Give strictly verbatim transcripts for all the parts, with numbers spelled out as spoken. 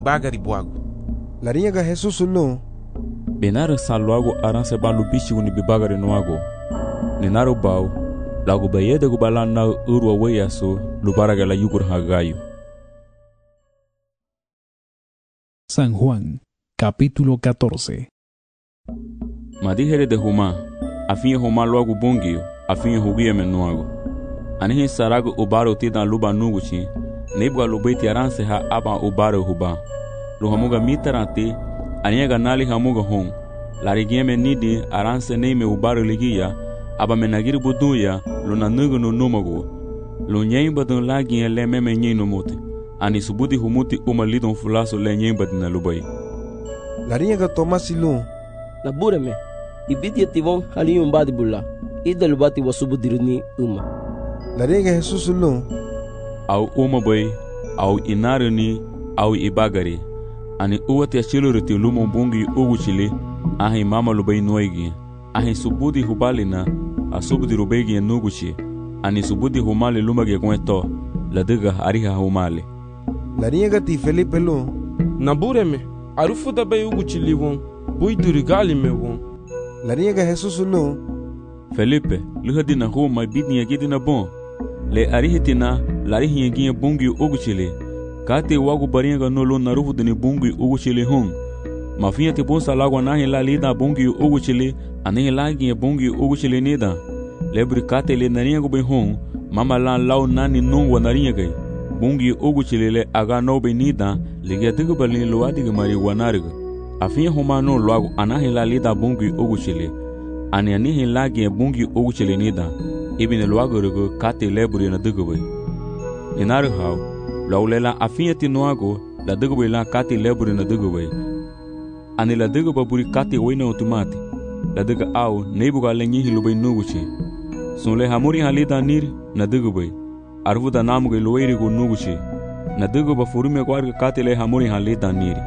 bagari buago. Larinha Jesus no. Benara saluago aranse balu bichigu ni bibagari noago. Ninaro bau, lagu bayede gu balana urwa weyaso lubaraga la yugur hagayo. San Juan, capítulo catorce. Madijere de Huma, afinye Huma luagu bungio, afinye hugie menuago. Anihi sarago ubaro tidan luba nuguchi, nebwa lubaiti aranse ha aba ubaro huba. Luhamuga mitarante, aniega nali hamuga hon. Larigieme nidi aranse neime ubaro ligia, aba menagiri buduya, luna nugu no numago. Lunyeimba dun lagi le meme nyino mote. Ani subudi humuti uma lidon fulaso le nyemba dina lubai. Larinha Tomasi lu. Labureme, ibidi tivon haliyum badi bulla. Ida lubati wasubudiruni uma. Larinha Jesus lu. Au uma boy, au inaruni, au ibagari. Ani uwati achiluriti lumo bungi uguchili, ahi mama lubai noigi. Ahi subudi hubalina, asubudi rubegi nuguchi. Ani subudi humali lumagi kweto, ladiga ariha humali. Larinha ti Felipe lu. Nabureme, arufu da bay ugu chiliwon, bui durigali me won. Larinha Jesus lu. Felipe, luhadi na huma bidni yagidi na bon. Le arihitina, larihi yagia bungi ugu chili. Kate wagu baringa no lo narufu dini bungi ugu chili hon. Mafia te bonsa lagwa nahi la lida bungi ugu chili, anihi lagi bungi ugu chili nida. Lebri kate le naringa gube hon, mama lan lau nani nungwa naringa gai. Bungi ugu chilele aga no be nida, ligia diga balin luadiga mari wanariga. Afia huma no luagu anahi la lida bungi ugu chili. Ani anihi lagi bungi ugu chili nida, ibine luagu rigo kate lebri na diga bai. Inari hao, laulela afia tinuago, la diga bai la kate lebri na diga bai. Ani la diga baburi kate wina otomati, la diga au neibuga lenyihi lubai nuguchi. Sunle hamuri halida niri na diga bai. Arvuda namuge loiri go nuguchi, na digo ba furume kwarga katele hamuri halida niri.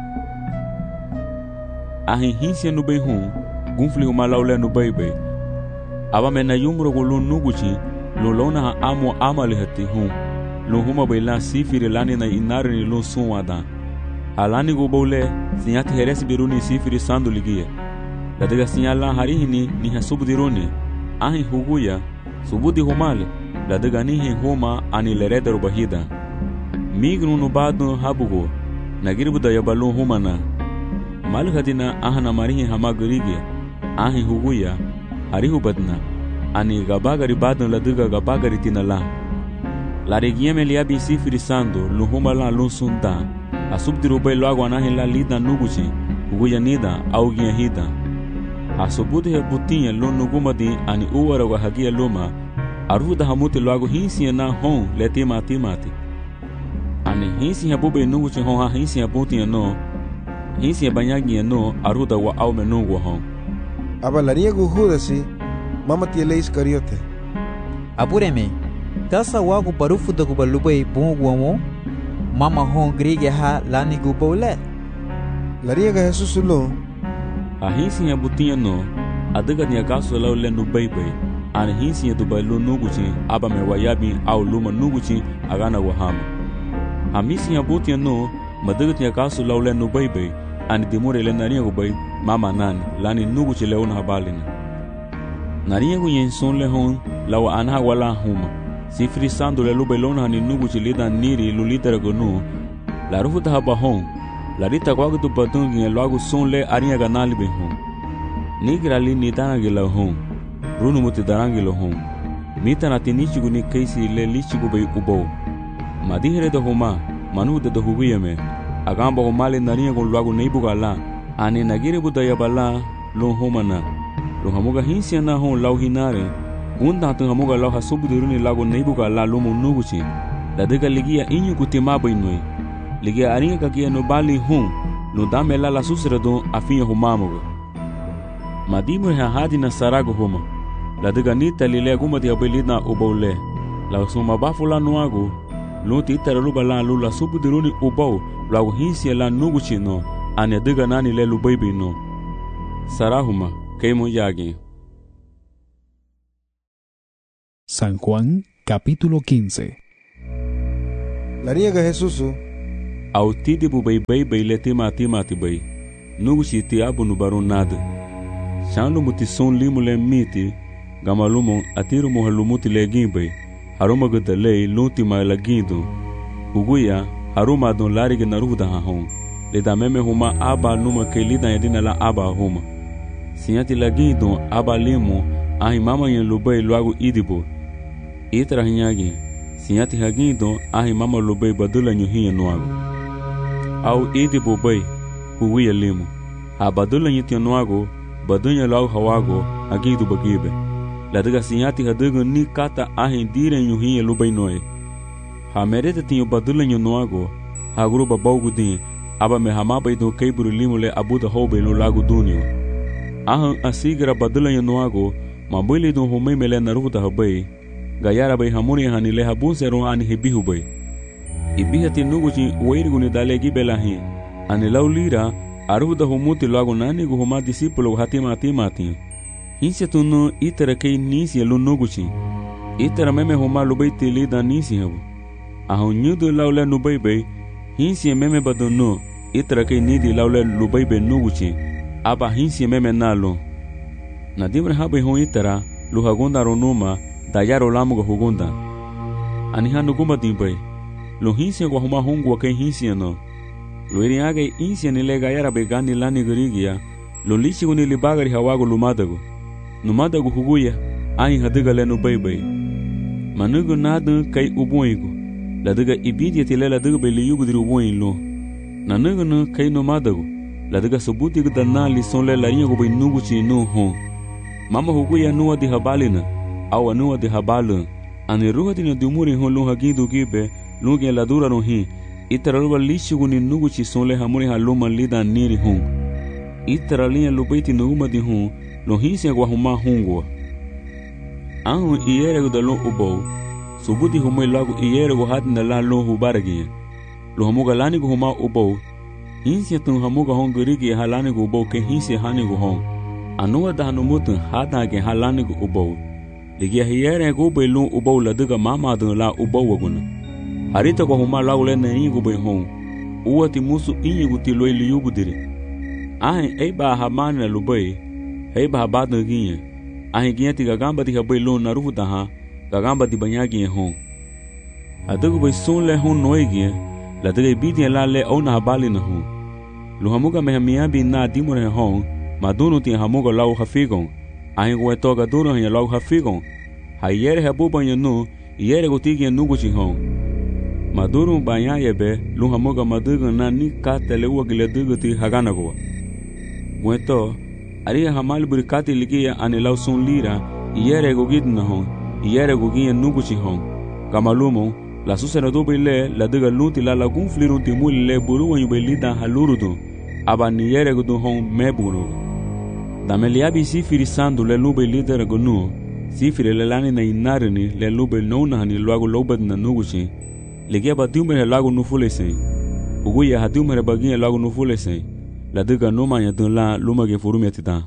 Ahi hinsia nubei hun, gunfli humalaule nubei bei. Aba mena yumro go lun nuguchi, lo lona ha amo amali hati hun. Lo huma bei la sifiri lani na inari ni lun sunwada. Alani go bole, sinyati heresi biruni sifiri sandu ligie. La diga sinyala harihini ni hasubudiruni. Ahi huguya, subudi humale. La diga nihi huma ani lereda rubahida. Mignu nubadu habugo, nagiribuda yabalun humana. Malhatina ahana marihi hamagurigi, ahi huguya, harihubadna, ani gabagari badun la diga gabagari tinala. La regieme liabi sifiri sando, luhuma la lunsunda, asubdi rubay luagu anahi la lida nuguchi, huguya nida, augia hida. Asubudi he butinya lun nugumadi ani uwara wa hagia luma, Arvuda hamuti luagu hinsi na hon le tima timati. Ani hinsi habube nuguchi hon ha hinsi habuti no. Hinsi banyagi no arvuda wa au menungu hon. Aba Larinha Judasi, mama tiele Iscariote. Apureme, tasa wagu barufu da gubalubay bunguamo, mama hon grige ha lani gubole. Larinha Jesus lu. A hinsi habuti no, adiga ni akaso lau le nubaybay. Ani hinsi ya dubai lu nuguchi aba me wayabi au luma nuguchi agana wahama. Hamisi ya buti ya no madagati ya kasu laule nubaibai ani dimure le nariya gubai mama nani lani nuguchi leona habalina. Nariya gu yenson le hon lawa anha wala huma. Sifri sandu le lubai lona hani nuguchi lida niri lulitara gonu. La rufuta haba hon. La rita kwagu tu badungi ya luagu son le ariya ganali be hon. Nigira li nitana gila hon. Runu muti darangi lo hon. Mita na tinichigu ni keisi le lichigu bei ubo. Madihere da homa, manu da da hubiyame. Agamba homali nariya gon luagu neibuga la. Ani nagiri buda yabala lo homa na. Lo hamuga hinsia na hon lau hinare. Gunda hatu hamuga lau hasubu diruni lagu neibuga la lomo nuguchi. La diga ligia inyu kutimaba inui. Ligia aringa kakia no bali hon. Lo dame la la susira don afinya homamuga. Madimu ha hadi na sarago homa. La diga nita lile gumati abelina ubole. La suma bafula nuago. Lunti itara luba la lula subu diruni ubau. Lagu hinsia la nuguchi no. Ane diga nani le lubaibi no. Sarahuma, keimo yagi. San Juan, capítulo quince. Larinha Jesús, Au tidi bu bay bay bay le tima tima ti bay. Nugu shi ti abu nu baru nada. Shanlu muti son limu le miti. Gamalumo atiru mo halumuti le gin bay. Haruma gada le lunti ma la gindo. Uguya haruma don larige naruda ha hon. Le da meme huma aba numa ke lida yadina la aba huma. Sinyati la gindo aba limu ahi mama yen lubay luagu idibo. Itra hinyagi. Sinyati hagindo ahi mama lubay badula nyuhiya nuagu. Au idibo bay uguya limu. Ha badula nyuhiya nuagu badunya luagu hawago agindo bagibe. Ladaga sinyati hadugu ni kata ahi dire nyuhiya lubay noe. Ha merete tinyo badula nyuhiya ha gruba baugu din aba me hamaba ido keiburu limu le abuda hobe lo lagu dunio. Ahan asigra badula nyuhiya mabuli do humay mele naruda habay. Gayara bay hamuni hani le habun seron ani hibihu bay. Ibihati nuguchi wairguni dale gibelahi. Ani laulira aruda humuti lagu nani gu huma disipulo hatima hatimati. Hinse tunu itara kei nisi lu nuguchi. Itara meme huma lubay tili da nisi habu. Ahun nyudu laule nubay bay. Hinse meme badunu itara kei nidi laule lubay bay nuguchi. Aba hinse meme nalo. Nadimre habay hon itara luhagunda ronuma dayaro lamuga hugunda. Aniha nuguma dimbay. Lo hinse kwa huma hungu wake hinse no. Lo iriage hinse nile gayara begani lani garigia. Lo lichi guni libagari hawago lumadago. Numadago huguya ahi hadiga le nubay bay. Manugu nadu kai ubuigo. Ladiga ibidia tile ladiga bay liyugu diri ubuin lo. Nanugu nu kai numadago. Ladiga subuti gu dana li son le laringa go bay nugu chi nu hon. Mama huguya nuwa di habalina. Awa nuwa di habalun. Ani ruha dina dumuri hon lunga gindu gibe. Lunga la dura no hi. Itara ruba lichi guni nugu chi son le hamuri haluma lida niri hon. Itara linha lubaiti nuguma di hon. Lo hinse kwa huma hungwa. Ahun iyere da lo ubou. Subuti humay lagu iyere go hadna la lo hubaragia. Lo hamuga lani go huma ubou. Hinse tun hamuga hon gurigi halani go ubou ke hinse hani go hon. Anuwa da hanumutun hada ke halani go ubou. Ligia iyere go be lo ubou la duga mama dun la ubou waguna. Harita go huma lagu le na ingo be hon. Uwati musu inyigu ti lo ili yugu diri. Ahin eba hamana lubai. Eba habadna ginye. Ahin ginye ti gagamba ti habai lo naruda ha. Gagamba ti banya ginye hon. Adugu bai son le hon noe ginye. La duga ibidi la le au na habali na hon. Lu hamuga me hamiabi na dimure hon. Madunu ti hamuga lau hafigon. Ahin gwe toga dunu hanya lau hafigon. Ha yere habu banya nu. Yere go tigye nuguchi hon. Madunu banya yebe. Lu hamuga maduga na ni katele uwa gile dugu ti hagana gowa. Gwe to. Aria hamal burikati ligia ane lau son lira. Iyere go gidna hon. Iyere go ginye nuguchi hon. Kamalumo. La susena do bile la duga lunti la lagun flirun ti muli le buru wanyu be lida halurudu. Aba ni yere go du hon mebunu. Dameliabi sifiri sandu le lube lidera go nu. Sifiri le lani na inarini le lube nona hani luago lobad na nuguchi. Ligia ba diumere lago nufule sen. Uguya ha diumere baginye lago nufule sen. La duga noma ya dun la luma ge furumi atita.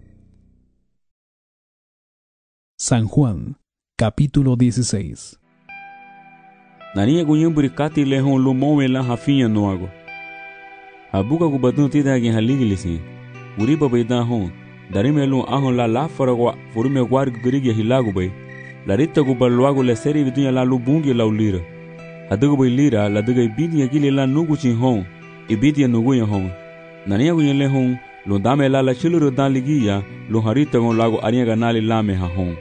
San Juan, capítulo dieciséis. Naniya gunyen burikati le hon lumome la hafinya noago. Habuka ku badun tida gen haligilisi. Uriba bayda hon. Darime lu ahon la la faragwa furumi gwar gurigi hilago bay. La rita ku balwago le seri vidunya la lubungi la ulira. Hadugo bay lira la duga ibidi ya gili la nuguchi hon. Ibidi ya nuguya hon. Naniya gunyen le hon. Lu dame la la chiluru dan ligiya. Lu harita gon lago ariya ganali lame ha hon.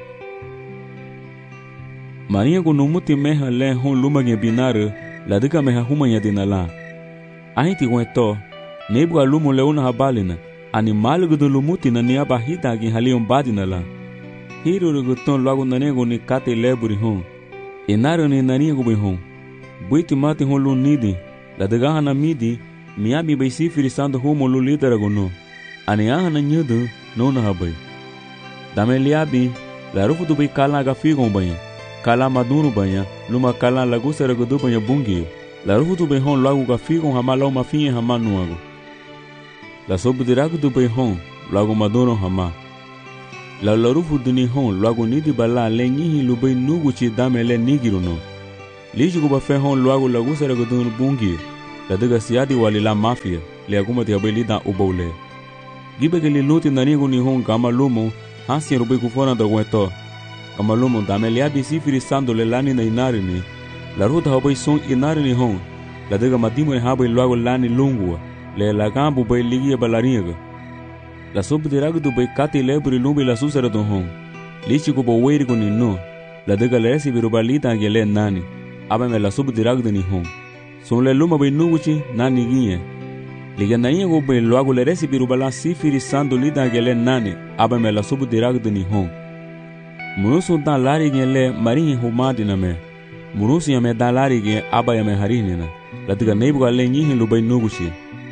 Maria go numuti meha le hon lumage binare la diga meha humanya dinala. Ahiti gweto nebu alumu le una habalina animal go lumuti na niaba hita gi halion badinala. Hiro go ton lago nanego ni kate leburi hon. Enaro ni nanigo be hon. Buiti mati hon lu nidi la diga hana midi miabi be sifiri sando homo lu lidera go no. Ani ahana nyudu no na habai. Dameliabi la rufu du be kala ga figon banha. Kala madunu banha, luma kala lagu seragudu banha bungi. La rufu tu behon lagu ga figon hama lau mafinha hama nuago. La sobu diragu tu behon lagu madunu hama. La la rufu duni hon lagu nidi bala le nyihi lubei nugu chi dame le nigiru no. Lishi kuba fe hon lagu lagu seragudu bungi. la daga siadi wali la mafia le agumati abeli da ubole gibe ke li luti nani guni hon kama lumo hasi rubi kufona da weto kama lumo da melia bi sifiri sando le lani na inarini la ruta hobai son inarini hon la daga madimo habai luago lani lungua le la gambu bai ligia balariga la sob de ragu bai kati lebri lumbi la susara don hon lichi ko bo weiri guni no la daga le si birubalita gele nani aba me la sob de ragu ni hon son le luma bai nuguchi nani gie liga naia go bai luago le resi birubala sifiri sando lida gele nani aba me la sob de ragu ni hon munusu da lari gele marini humadi na me munusu ya me da lari ge aba ya me harini na la daga neibu gale nyihin lu bai nuguchi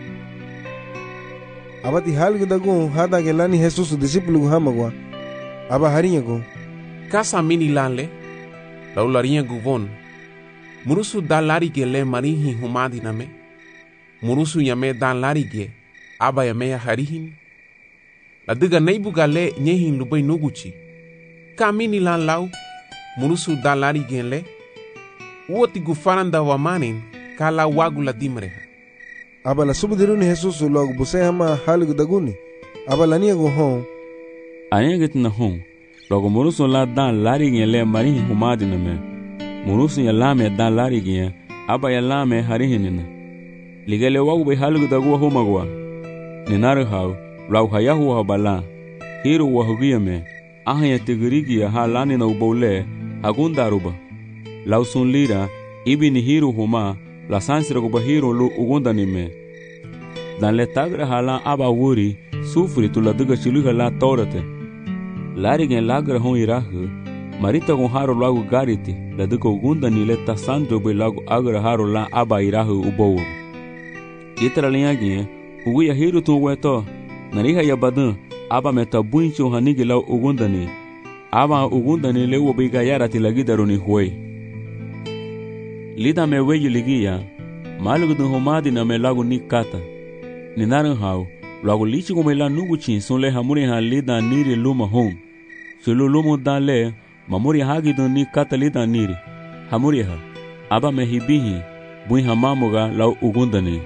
abati halga dago hada gelani Jesus discípulo hamagwa aba harinha go casa mini lale la ularinha guvon murusu da larige le marihi humadi name murusu yame da larige aba yame ya harihin la diga neibu gale nyehin lubai nuguchi ka mini lan lau murusu da larige le uoti gufaranda wa manin kala wagu la dimre aba la subdiruni Jesus logo busay hama halga daguni aba lania go hon ayenget na hon logo murusu la dan larige le marihi humadi name murusu ya lame dan larige aba ya lame harihinina ligele wagu be halgu dagu homagwa ninar haw law hayahu habala hiru wahugiyame ahya tigirigi ha lani na ubole agundaruba law sun lira ibini hiru huma la sansira go hiru lu ugundanime dan le tagra hala aba wuri sufri tula duga chiluga la torate larige lagra hon irahu marita con haro lago gariti la duko gunda ni leta santo be lago agra haro la aba irahu ubo itra liagi ugu ya hiru tu weto nariha ya badan aba meta buincho hanigi la ugunda ni aba ugunda ni lewo be gayara tilagi daruni huei lida me weyi ligia malugu du homadi na me lago ni kata ni naran hau lago lichi ko me la nugu chin son le hamuri ha lida niri luma hon sulu lumo dan le mamuri hagi do ni katalita niri hamuri ha aba me hibihi bui hamamuga lau ugundani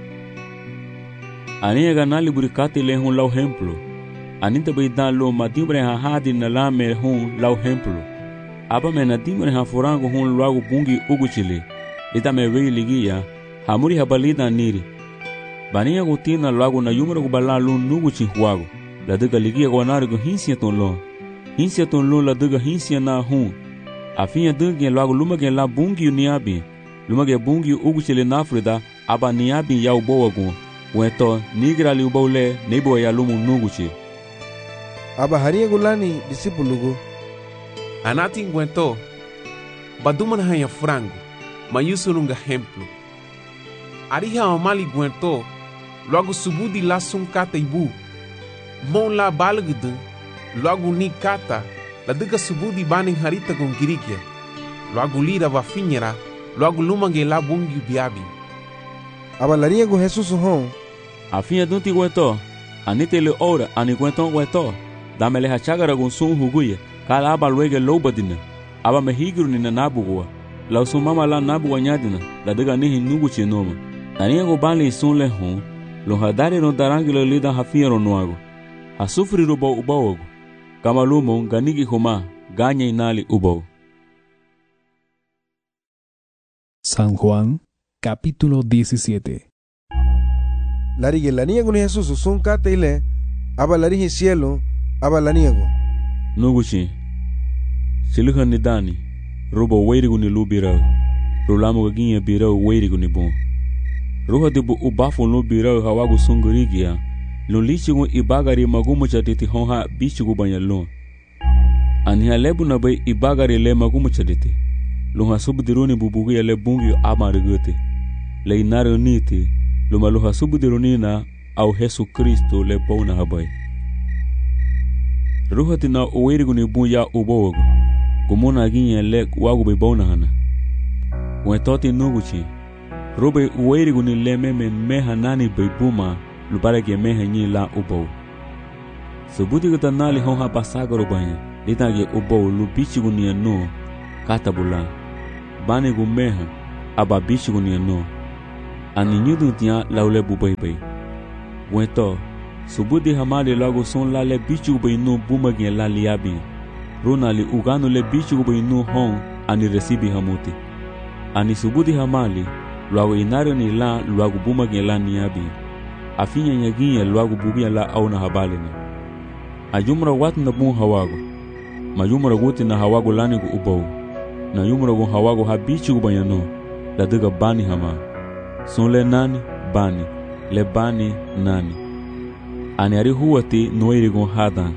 ani ga nali buri katile hun lau hemplo anita be dan lo madibre ha hadi na la me hun lau hemplo aba me nadimre ha furango hun lau bungi uguchile ita me we ligia hamuri ha balida niri bania gutina lau na yumro bala lu nuguchi huago la daga ligia go nargo hinsia ton lo hinsia ton lo la daga hinsia na hun afinha dangue logo luma ge la bungi niabi luma ge bungi ugu chele na frida aba niabi ya ubo gun weto nigra li ubo le nebo ya lumu nuguchi aba haria gulani discípulo go anati ngwento badumana hanya frango mayusulunga hemplo ariha omali gwento logo subudi la sunkata ibu mon la balgdu logo ni kata la diga subudi bani harita con girikia logo lira va finera logo lumange la bungi biabi aba laria go Jesus hon afinha dunti gwento anite le ora ani gwento gwento damele hachagara gon sun huguye kala aba luege lobadina aba mehigru ni na nabuwa la sumama la nabuwa nyadina la diga ni nugu chinoma tania go bani sun le hon lo hadari no darangilo lida hafiero noago hasufri rubo ubawo kama lumo ganigi homa ganya inali ubo. San Juan, capítulo diecisiete. Larige la niego ni Jesús son kate ile aba larige cielo aba la niego nuguchi siluhan ni dani rubo weirigu ni lubira rulamu gaginya bira weirigu ni bon ruha de bu ubafo no bira hawagu sungurigia lo lichigu ibagari magumu chaditi honha bichigu banyalon anha lebu na bay ibagari le magumu chaditi lo ha subdironi bubugu ya le bungi amarigute le inaro niti lo maluha subdironi na au Yesu Kristo le bona habay ruha tina uwerigu ni buya ubogo gumona ginya le wagu be bona hana wetoti nuguchi robe uwerigu ni le meme meha nani be buma lubare ke meha nyi la ubo subuti gata nali honha pasagaro banya litage ubo lubichi gunia no katabula bane gumeha aba bichi gunia no Ani nyudu tia laule bubai bai. Wento, subudi hamali lagu son la le bichu bai nu bumagin la liabi. Ronali uganu le bichu bai nu hon ani resibi hamuti. Ani subudi hamali luagu inario ni la luagu bumagin la niabi. Afinya nyaginya luagu bugia la au na habalini. Ajumra wat na bun hawago. Majumra guti na hawago lani gu ubau. Na yumra gu hawago ha bichu bai no. La diga bani hama. Son le nani bani. Le bani nani. Ani ari huwati noiri gun hadan.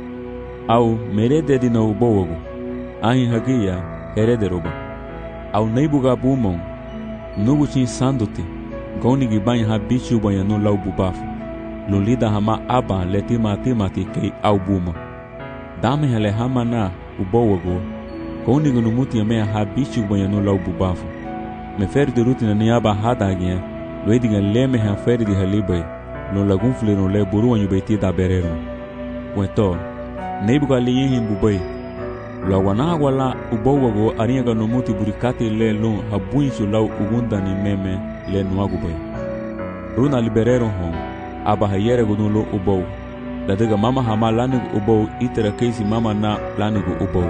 Au merede di na ubowago. Ahin hagia herede roba. Au neibuga bumon. Nugu chin sanduti. Goni gibany ha bichu banya no lau bubafu. Lulida hama aba leti mati mati kei au buma. Dame hele hama na ubowago. Goni gunumuti yamea ha bichu banya no lau bubafu. Me feri de rutina ni aba hada agien. Loediga leme ha feri di halibai. Lo lagun flero le buru wanyu beti da berero. Wento. Neibuga liyin bubai. Lo wana wala ubowago ariaga no muti burikati le lon habuinsu lau ugunda ni meme le nuagubai. Runa liberero hon aba hayere gudun lo ubow. Ladiga mama hama lanigu ubow itera keisi mama na lanigu ubow.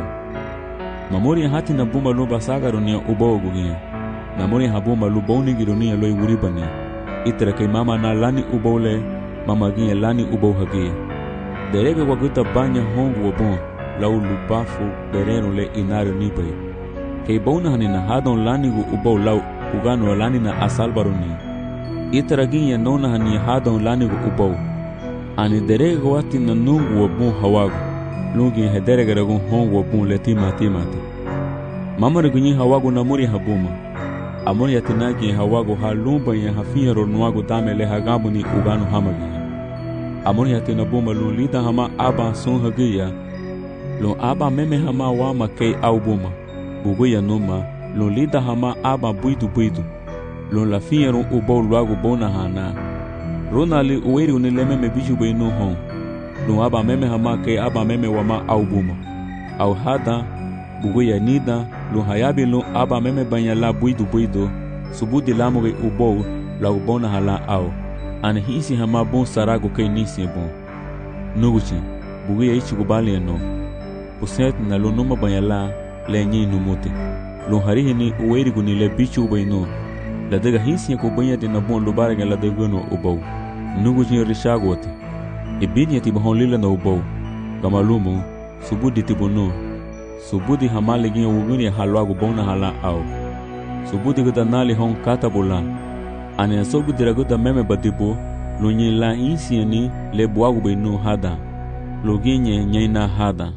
Mamori hati na bumba lo basaga ronia ubow gugin. Namori habumba lo bonigi ronia lo iwuribani. Itera kei mama na lani ubow le mama gine lani ubow hagia. Derege waguta banya hongu wabon. Lau lubafu berero le inario nipai. Kei bauna hani na hadon lanigu ubau lau ugano lani na asalbaroni. Itaragin ya nona hani hadon lanigu ubau. Ani derege wati na nungu wabun hawagu. Lungi hederege ragun hongu wabun le tima timati. Mama regunyi hawagu na muri habuma. Amori yatinagi hawagu ha lumba ya hafiya ronuagu dame le hagabu ni ugano hamagi. Amori yatinabuma lulida hama aba son hagia. Lo aba meme hama wama kei au buma. Buguya numa. Lo lida hama aba buidu buidu. Lo la fiyeron ubou luagu bona hana. Ronali uweri unileme me biju bei no hon. Lo aba meme hama kei aba meme wama au buma. Au hada. Buguya nida. Lo hayabi lo aba meme banya la buidu buidu. Subudi lamuge ubou luagu bona hala au. Ane hisi hama bon sarago kei nisi bon. Nuguchi. Buguya ichi kubali no. Puset na lo numa banyala le nyi numuti. Lo harihi ni uweri guni le bichu ubayno. La dega hinsi ya kubanya di na bon lubarega la degano ubau. Nugu jini rishago wati. Ibini ya tibahon lila na ubau. Kamalumu, subudi tibuno. Subudi hamali gini uguni ya halwagu bona hala au. Subudi guda nali hon katabula. Ane asogu diraguda meme badibu. Lo nyi la hinsi ya ni le buagu bayno hada. Lo ginye nyaina hada.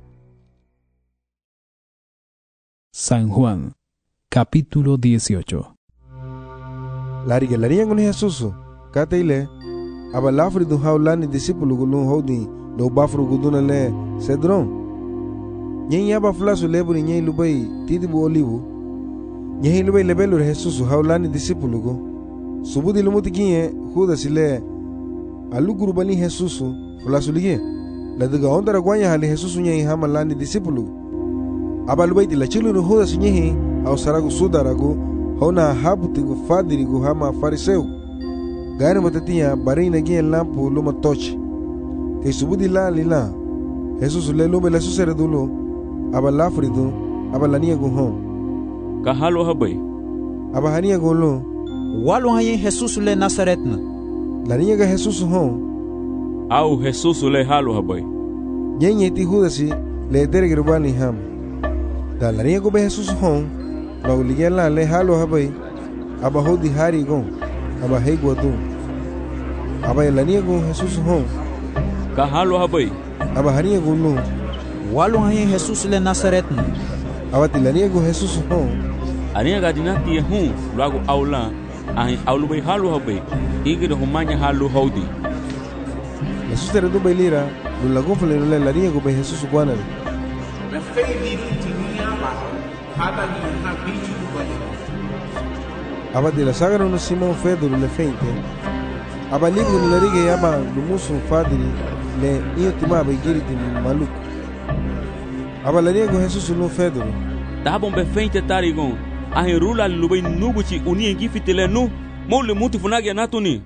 San Juan, capítulo dieciocho. Lariga laria con Jesús, Kataile, abalafri du haulani discípulo gulun hodi, lo bafru guduna le cedron. Nyen yaba flasu leburi nyen lubai tidibu olivu. Nyen lubai lebelu Jesús haulani discípulo go. Subudi lumuti kinye huda sile aluguru bani Jesús flasu lige. La diga ondara guanya hali Jesús nyen hamalani discípulo. Abalubai la chilu no huda sinyehi au saragu sudaragu hona habutigu fadirigu hama fariseu. Gari matatia barina gien lampu luma tochi. Ke subudi la lila. Jesus le lume la suseredulo. Abalafridu abalania gu hon. Kahalo habai. Abahania gu lo. Walu haye Jesus le Nazaretna. La niña ga Jesus hon. Au Jesus le halo habai. Nyenye ti hudasi le deregrubani ham. Da la niña go be Jesus hon. La uligela le halo habai. Aba hodi hari gon. Aba hego du. Aba la niña go Jesus hon. Kahalo habai. Aba haria gu lo. Walu haye Jesus le Nazaretna. Aba ti la niña go Jesus hon. Ania gadinati hun luagu aula. Ahin aulubai halo habai. Igi de humanya halo hodi. La suseredu bailira. Lu lagun fale le la niña go be Jesus guanal. Me fei di rutiniaba. Hada ni ha bichu ubayo. Aba de la saga no Simon Pedro le feinte. Aba libro ni la riga aba lumusu fadiri le io tima ba igiri di maluco. Aba la riga Jesus no Pedro. Dabon be feinte tarigon. Ahin rula lubai nubuchi uni ngifitele nu. Mole muti funagi anatuni.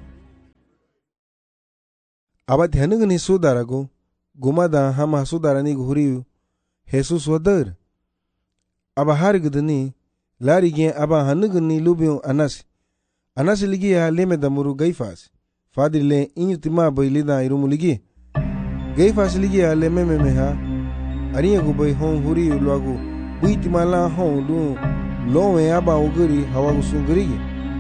Abati hanugni sudarago gumada hama sudarani huriu Jesus wadar. Aba harigdani larige aba hanugni lubion anas. Anas ligia leme damuru gaifas. Fadile inyutima bailida irumuligi. Gaifas ligia leme memeha. Ariya gubai hon huriu luagu. Buitimala hon lu lowe aba uguri hawagu sungrigi.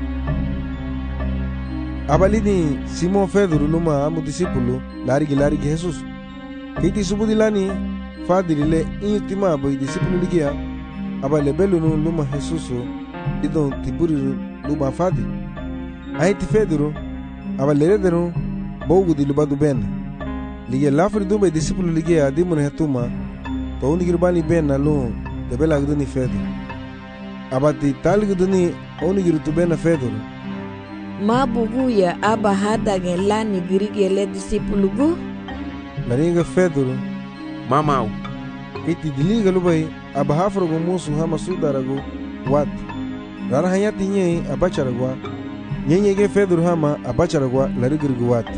Abalini Simon Pedro luma amu discípulo larigi larigi Jesus. Kiti subudilani fadirile inyutima bai discípulo ligia. Abale belu no luma Jesus idon tiburi luma fadi. Ahiti Pedro abale redero bogu di lubadu ben. Ligia lafri dumbe discípulo ligia dimune hatuma. To unigirbani ben na lo debela gduni Pedro. Abati tal gduni onigirtu ben na Pedro. Mabugu ya aba hada gelani girigele disipulugu. Laringa Pedro. Mamau. Iti diliga lubai aba hafrogo musu hama sudarago wat. Rara hayati nye abacharagwa. Nye ge Pedro hama abacharagwa larigirgu wat.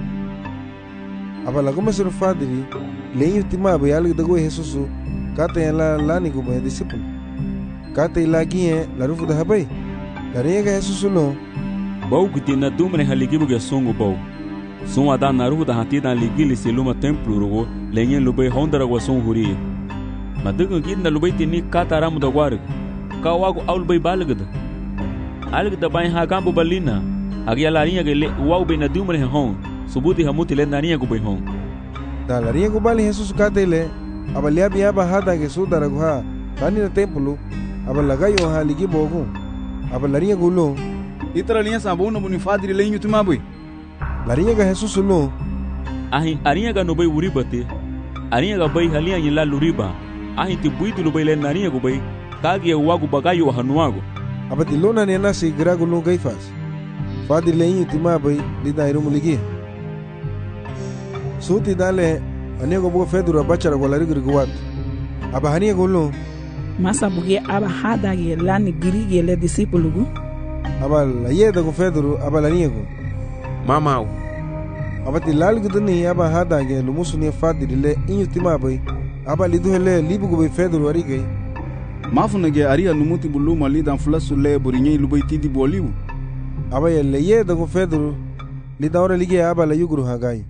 Aba lagoma suru fadiri leyu timabe yalig dago Jesusu kata yala lani guma disipul. Kata ilagie larufu da habai. Laringa Jesusu no. Bau kuti na dumre haligibu ge songo bau. Son ada naru da hatida ligili seluma templo rogo lenye lubei hondara wa son huri. Madugo gidna lubei tini kata ramu da war. Ka wago aul bei balgda. Algda bai ha gambo balina. Agia larinha ge le wau be na dumre hon. Subuti hamuti le narinha go bei hon. Da larinha go bali Jesus katele abalia biaba hada ge sudara go ha. Tani na templo abalaga ha ligibo go. Abalarinha go lo Itra linha sabuna bonifadri lenho tumabui. Larinha ga Jesus no. Ahi arinha ga no bai uri bate. Arinha ga bai halia yila luriba. Ahi ti buitu bai le narinha go bai. Kagi wagu bagayo hanuago. Abati lona ne nasi grago no gaifas. Fadri lenho tumabai lida irumu ligi. Suti dale anego bo Pedro abachara go larigir guat. Aba hania go lo. Masa buge aba hada ge lani girige le disipulugu. Abal la yeda go Pedro abal aniego mamau abati lal gudni aba hada ge lumusu ne fadile inyutima bai abal iduhele libu go Pedro arige mafuna ge aria lumuti buluma lidan flasu le borinye lubai tidi boliu abay le yeda go Pedro lidawra lige abal yuguru hagai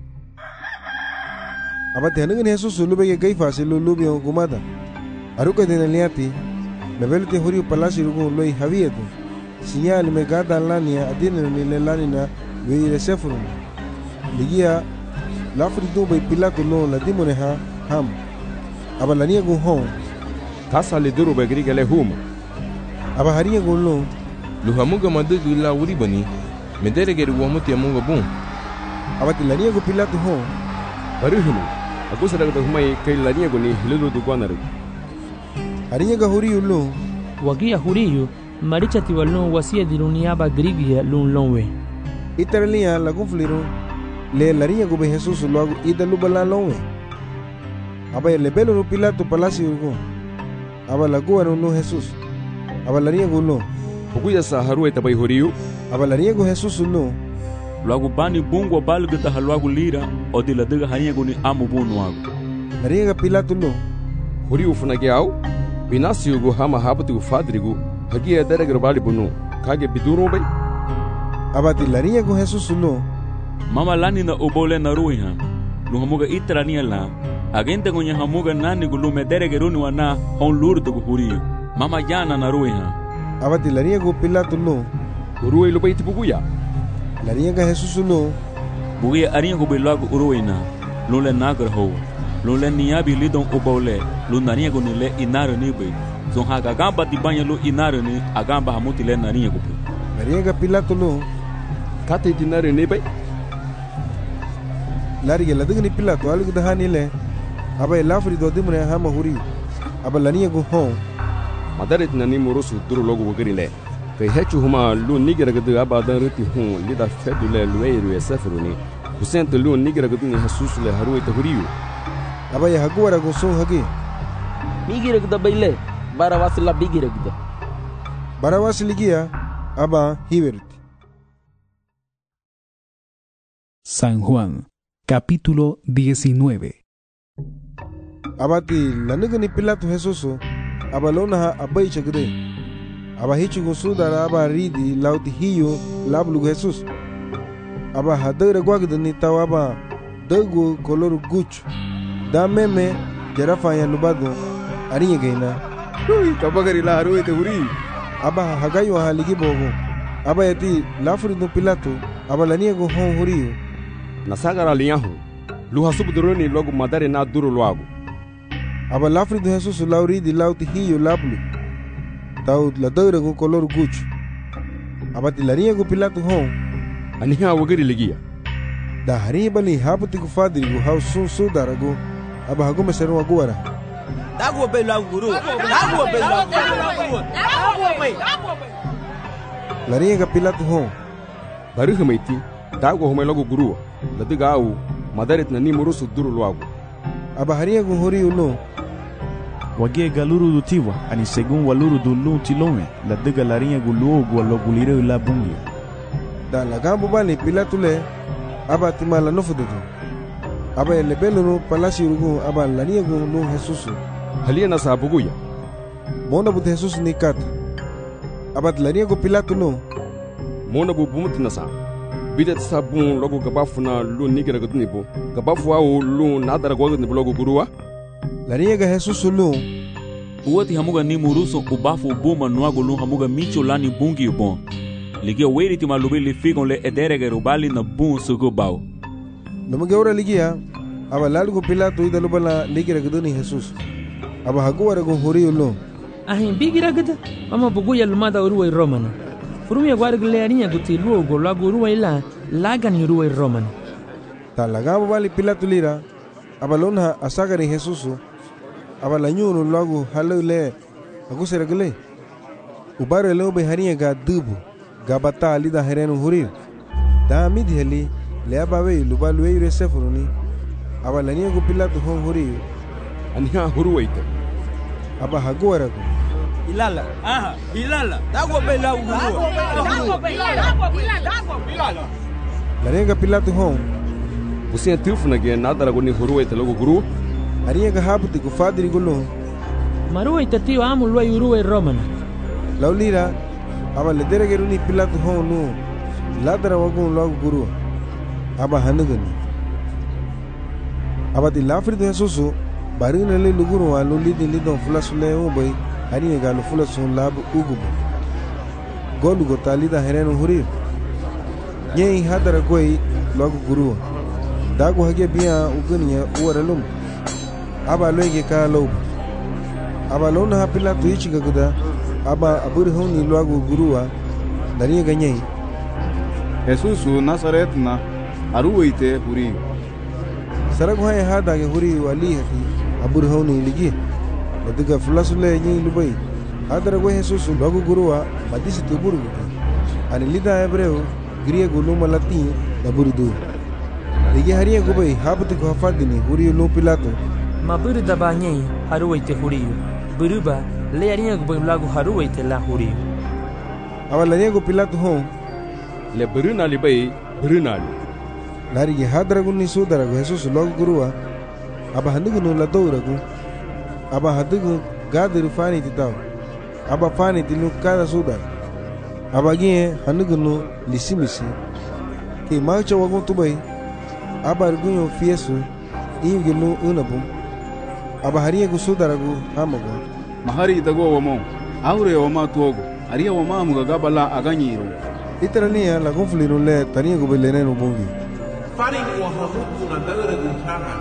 abati hanugen Jesus lube ge gaifa se lubi gumada aruka de liati levelte hori palasi rugo loi havieto Sinyali megada lania adina ni lani na weire sefuru. Ligia lafri dubai Pilato no la dimone ha ham. Aba lania go hon. Kasa le duru begri gele huma. Aba haria go lo. Luhamuga madugu la uribani. Medere geri wamuti amunga bun. Aba tilania go Pilato hon. Baruhulu. Akusa daga humai kai lania go ni hilu du kwanaru. Haria ga huri ulo. Wagia huriyu maricha tiwalun wasia dirunia ba grigia lun lonwe. Italia la confliru le larinha go Jesus logo ida lubala lonwe. Aba le belo no Pilato palacio go. Aba la go no Jesus. Aba larinha go lo. Buguya sa haru eta bai horiu. Aba larinha go Jesus no. Logo bani bungo balga ta halwago lira o de la daga harinha go ni amu bunu ago. Larinha Pilato lo. Horiu funagiao. Binasio go hama habatu fadrigo. Hagia dere bali bunu kage biduro bai abati larinha go Jesus no mama lani na obole na ruiha no hamuga itrania la agente go nya hamuga nani go lume dere geruni wana hon lurdo go huri mama jana na ruiha abati larinha go Pilato no ruoi lo bai tibuguya larinha go Jesus no bugia arinha go belago uruina lo le nagar ho lo le niabi lidon obole lo narinha go ni le inaro ni bai Zon haga gamba di banha lo inaro ni agamba hamuti le narinha go. Larinha Pilato no. Kata itinaro ni bai. Larinha la dugni Pilato alu da hani le. Aba lafri do dimre hama huri. Aba larinha go hon. Madare tinani morosu duro logo wogari le. Kai hechu huma lu nigira gadu aba dan ruti hon lida fedu le lueiru e sefru ni. Kusente lu nigira gadu ni Jesus le haru ita huriu. Aba ya hagura go son hagi. Migira gada baile. Barawasi la bigira gida. Barawasi ligia aba hiverti. San Juan, capítulo diecinueve. Abati la nigga ni Pilato Jesus abalona ha abai chagde aba hichu gusudara aba ridi lauti hiyo lablu Jesus aba hadere gwagde ni tawaba dego color gucho da meme jarafa ya lubado ariye geina ui tabagari la haru ete huri aba hagayo haligi bogo aba yati lafuri no Pilato aba lania go hon huriyo nasagara liyahu luha subduroni logo madare na duro loago aba lafri do Jesus lauri di lauti hiyo lablu tau la doire go color gucho aba tilaria go Pilato hon aniha wagiri ligia da hari bali haputi go fadri go hau sun su darago aba hago mesero agora dago be la guru dago be la guru dago be laria ga Pilato hon bari hamaiti dago home logo guru ladiga au madaret na ni murusu duro loago aba haria go hori uno wage galuru dutiwa ani segun waluru dulu tilome la dega larinha gulu go lo gulire la bungi da la gambo bani Pilato le aba timala no fududu aba ele belo palasi rugo aba larinha go no Jesus halia na sabuguya mona bu Jesus ni kat aba larinha go Pilato no mona bu bumut na sa bidet sabun logo gabafuna lu nigira gudnibo gabafu au lu nadara gwadnibo logo guruwa larinha ga Jesus lu uwati hamuga ni muruso ubafu buma nuago lu hamuga micho lani bungi bon ligia weriti malube le figon le ederege rubali na bun sugo bao namuga ora ligia aba lalu go Pilato ida lubala ligira gudni Jesus aba hago wara go hori lu ahin bigira gada mama buguya lumada uruwa romana furumia gwargle arinya guti luogo lago uruwa ila lagan uruwa romana talagabo bali Pilato lira aba lona asagari Jesus aba lanyuno lago halule ago seragle ubare lo be hariya ga dubu gabata ali da herenu hurir da midheli le aba we lubalu we resefuruni aba laniya go Pilato hon huri aniha huruwaita aba hago warago ilala aha ilala dago be la guru dago be dago dago ilala laringa Pilato hon usia tufuna ge nadara go ni huruwaita logo guru ariya ga haputi go fadri golo maruwa itatio amu luwa uruwa romana laulira aba le derege runi Pilato hon no ladara wagun logo guru aba hanugani aba di lafri do Jesus barina le luguru wa lo lidi lidon fulasule o boy ariya ga lo fulasun lab ugubo golu go talida herenu huri nyei hadara goi logo guru dago hage biya uguniya uwaralum aba loige ka lo aba lona ha Pilato yichi gaguda aba abur honi logo guruwa dari ganyei Jesus Nazaret na aruwaite huri sarago hay hada ge huri wali hati abur honi ligi ladiga fulasule nyi lubai hadara go Jesus logo guruwa madisi tuburu ani lida hebreo griego luma latin daburidu ligi hariya go bai habti go hafadini huri lo Pilato maburu dabanye haruwaite huriyo buruba le ariya go lago haruwaite la huriyo aba lariya go Pilato hon le buruna li bai buruna li lari ge hadra go ni sudara go Jesus logo guruwa aba handugo no la dowra go aba hadugo gadir fani titaw aba fani tilu kada sudar aba ge handugo no lisimisi ke macho wago tubai aba argunyo fiesu inge no unabum aba hariya go sudara go hamago mahari dago wamo aure wama togo ariya wama muga gabala aganyiro itrania la conflino le tania go beleneno bongi fari wa hamuku na dara gutana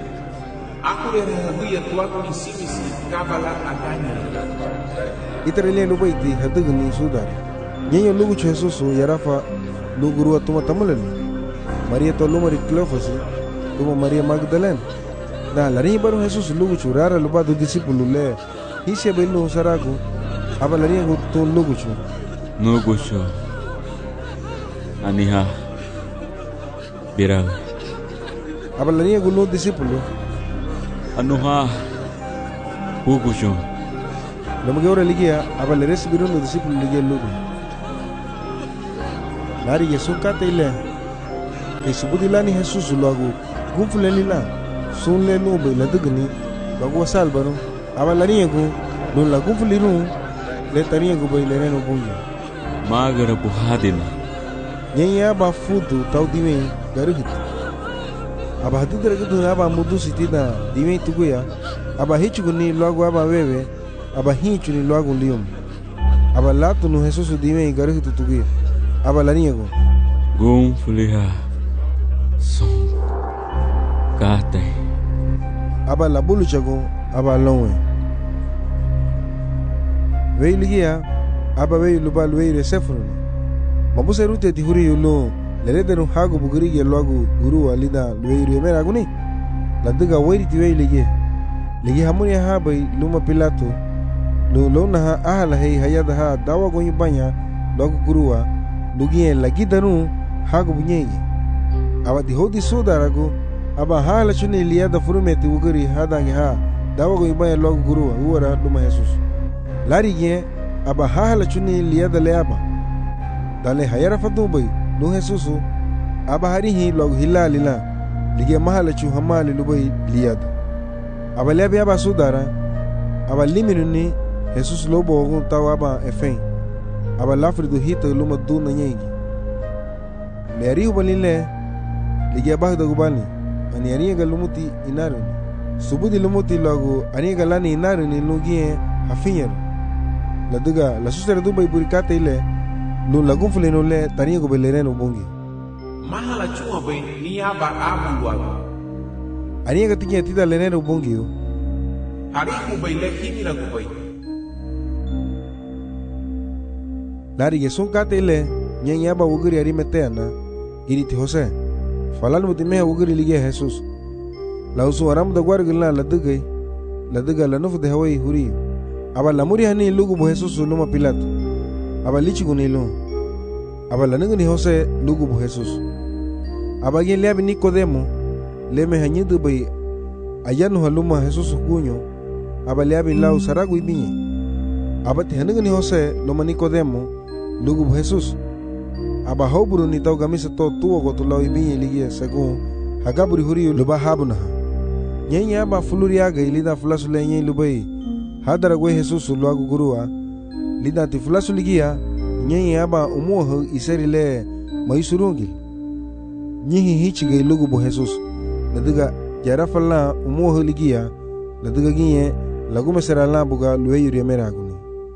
akure habuya tuaku ni simisi gabala aganyiro itrania lo baiti hadugo ni sudara nyenyo lugu Jesus yarafa luguru atuma tamalen Maria tolu mari Cleofas tuma Maria Magdalene da lari baru Jesus lugu churara lupa do discípulo le hise belu sarago aba lari go to lugu chu no gosho aniha birawe aba lari go no discípulo anuha hugusho lamuge ora ligia aba le recibiron no discípulo ligia lugu lari Yesu kate ile ke subudi lani Jesus lagu gumfule lila sun le no be ladugni lagu wasal baro aba lani ego no lagu fuliru le tani ego be le no bungi magara buhadina nyenya ba fudu tau dime garuhit aba hatu deragdu aba mudu sitida dime tuguya aba hichuguni lagu aba wewe aba hichuni lagu lium aba latu no Jesus dime garuhit tuguya aba lani ego gum fuliha som kate aba la bulu chago aba lonwe weiligia aba wei lubal wei resefru mabuse rute ti huri yulo leredenu hago buguri ge logu guru alida wei remera guni ladiga wei ti wei lige lige hamuni ha bai luma pilato lo lona ha ahala hei hayada ha dawa go yibanya logu guruwa lugie lagi danu hago bunyegi aba di hodi sodarago aba hala chuni liada furumeti uguri hadangi ha dawa go yibanya logu guruwa uwara luma Jesus lari ge aba hala chuni liada leaba dale hayara fadubai no Jesus aba harihi logu hila lila lige mahala chu hamali lubai liada aba lebe aba sudara aba liminuni Jesus lobo ogun tawa aba efen aba lafridu hita luma duna nyegi Meri ubalile lige bahda gubani ani ani galumuti inaruni subudi lumuti logo ani galani inaruni nugie hafinyero laduga la susere dubai burikate ile lu lagun fuleno le tani go belereno bongi mahala chua bai ni aba abu wago ani ga tinya tida lereno bongi yo hari ku bai le kimira ku bai lari ge son kate ile nyanya ba uguri ari metena iriti Jose falan mutime uguri lige Jesus la usu aram da gwargila la dugai la duga la nufu de hawai huri aba la muri hani lugu bo Jesus numa Pilato aba lichi gunilo aba la ningni Jose lugu bo Jesus aba gen lebi Nicodemo leme hanyidu bai ayanu haluma Jesus kunyo aba lebi lau saragu ibinye aba ti haningni Jose loma Nicodemo lugu bo Jesus aba hoburu ni tau gamisa to tuwa go tulau ibinye ligie según hagaburi huri luba habuna nyenya aba fuluri aga ilida fulasu le nyen lubai hadara gwe Jesus luagu gurua lida ti fulasu ligia nyenya aba umuho iseri le maisurungil nyihi hichige lugu bo Jesus ladiga jara falla umuho ligia ladiga ginye lagume sera la buga luwe yuri meraguni.